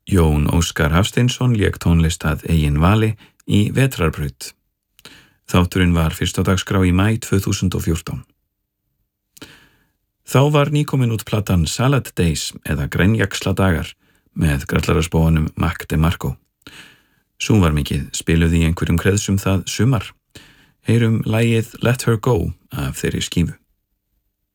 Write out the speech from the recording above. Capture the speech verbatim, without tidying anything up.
Jón Óskar Hafsteinsson lék tónlist að eigin vali í Vetrarbraut. Þátturinn var fyrst á dagskrá í maí tvö þúsund og fjórtán. Þá var nýkomin út platan Salad Days eða Grænjaxla dagar með grallaraspóanum Mac DeMarco. Sú var mikið spiluð í einhverjum kreðsum það sumar. Heyrum lagið Let Her Go af þeirri skífu.